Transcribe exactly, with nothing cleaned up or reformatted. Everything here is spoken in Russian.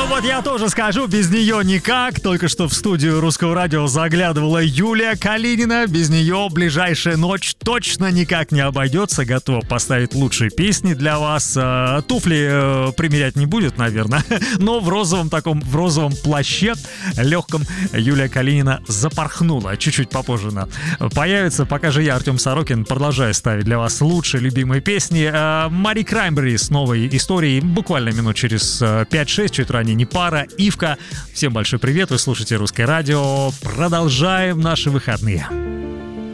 Вот я тоже скажу, без нее никак. Только что в студию Русского радио заглядывала Юлия Калинина. Без нее ближайшая ночь точно никак не обойдется. Готова поставить лучшие песни для вас. Туфли примерять не будет, наверное. Но в розовом таком, в розовом плаще легком Юлия Калинина запорхнула. Чуть-чуть попозже она появится. Пока же я, Артем Сорокин, продолжаю ставить для вас лучшие любимые песни. Мари Краймбрери с новой историей. Буквально минут через пять-шесть, чуть ранее не пара. Ивка. Всем большой привет, вы слушаете Русское радио. Продолжаем наши выходные.